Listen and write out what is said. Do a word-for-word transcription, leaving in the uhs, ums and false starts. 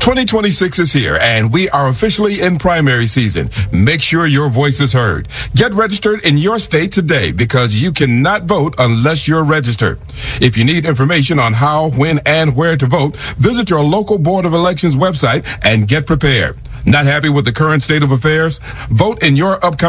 twenty twenty-six is here, and we are officially in primary season. Make sure your voice is heard. Get registered in your state today because you cannot vote unless you're registered. If you need information on how, when, and where to vote, visit your local Board of Elections website and get prepared. Not happy with the current state of affairs? Vote in your upcoming